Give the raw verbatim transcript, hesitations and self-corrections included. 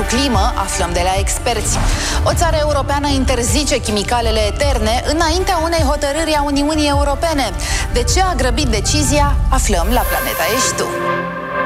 pentru climă, aflăm de la experți. O țară europeană interzice chimicalele eterne înaintea unei hotărâri a Uniunii Europene. De ce a grăbit decizia? Aflăm la Planeta Ești Tu.